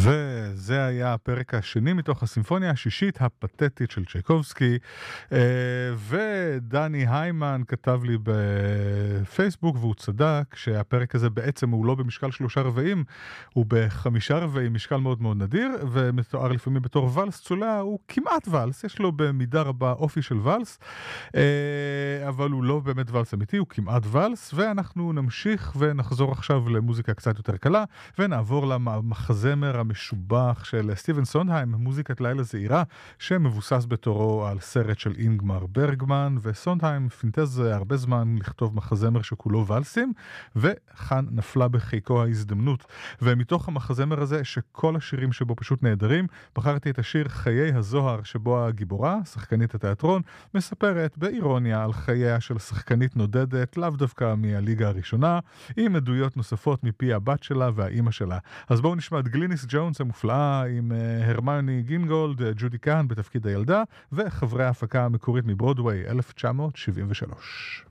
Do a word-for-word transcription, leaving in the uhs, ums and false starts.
וזה היה הפרק השני מתוך הסימפוניה השישית הפתטית של צ'ייקובסקי, ודני היימן כתב לי בפייסבוק, והוא צדק שהפרק הזה בעצם הוא לא במשקל שלושה רבעים, הוא בחמישה רבעים, משקל מאוד מאוד נדיר, ומתואר לפעמים בתור ולס צולע, הוא כמעט ולס, יש לו במידה רבה אופי של ולס, אבל הוא לא באמת ולס אמיתי, הוא כמעט ולס, ואנחנו נמשיך ונחזור עכשיו למוזיקה קצת יותר קלה, ונעבור למחזמר המשובח של סטיבן סונדהיים, מוזיקת לילה זעירה, שמבוסס בתורו על סרט של אינגמר ברגמן, וסונדהיים פינטז הרבה זמן לכתוב מחזמר שכולו ולסים, וכאן נפלה בחיקו ההזדמנות. ומתוך המחזמר הזה, שכל השירים שבו פשוט נהדרים, בחרתי את השיר חיי הזוהר, שבו הגיבורה, שחקנית התיאטרון, מספרת באירוניה על חייה של שחקנית נודדת, לאו דווקא מהליגה הראשונה, עם עדויות נוספות מפי הבת שלה והאימא שלה. אז בואו נשמע את גליניס ג'ונס המופלאה עם הרמיוני גינגולד, ג'ודי קהן בתפקיד הילדה, וחברי ההפקה המקורית מברודווי אלף תשע מאות שבעים ושלוש.